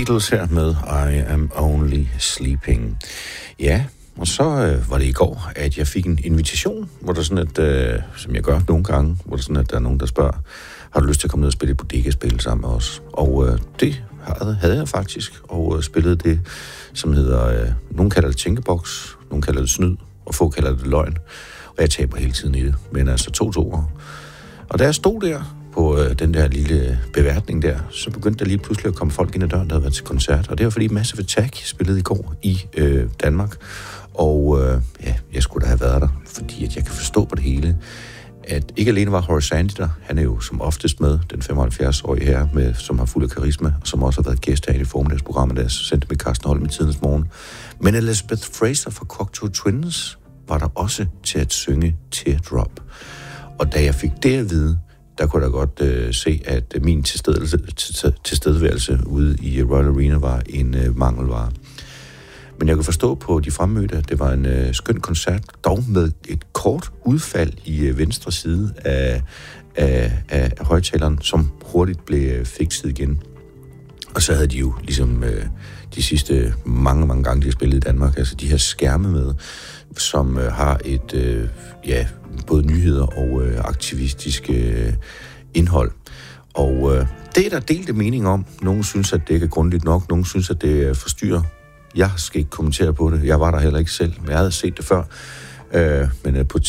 Beatles her med I Am Only Sleeping. Ja, og så var det i går, at jeg fik en invitation, hvor der sådan et, som jeg gør nogle gange, hvor der sådan at der er nogen, der spørger, har du lyst til at komme ned og spille et bodega-spil sammen med os? Og det havde jeg faktisk, og spillede det, som hedder, nogen kalder det tænkeboks, nogen kalder det snyd, og få kalder det løgn. Og jeg taber hele tiden i det, men altså 2-2'er. Og da jeg stod der på den der lille beværtning der, så begyndte der lige pludselig at komme folk ind ad døren, der havde været til koncert. Og det var fordi Massive Attack spillede i går i Danmark. Og ja, jeg skulle da have været der, fordi at jeg kan forstå på det hele, at ikke alene var Horace Sandy der, han er jo som oftest med, den 75-årige her, med, som har fuld af karisma, og som også har været gæst her i formiddagsprogrammet, der sendte med Carsten Holm i tidens morgen. Men Elizabeth Fraser fra Cocteau Twins var der også til at synge Teardrop. Og da jeg fik det at vide, der kunne jeg godt se, at min tilstedeværelse ude i Royal Arena var en mangelvare. Men jeg kunne forstå på de fremmødte, at det var en skøn koncert, dog med et kort udfald i venstre side af højtaleren, som hurtigt blev fikset igen. Og så havde de jo ligesom de sidste mange gange, de har spillet i Danmark, altså de her skærme med, som har et, både nyheder og aktivistiske indhold. Og det er der delte mening om. Nogle synes, at det ikke er grundigt nok. Nogle synes, at det forstyrrer. Jeg skal ikke kommentere på det. Jeg var der heller ikke selv, men jeg havde set det før. Men på et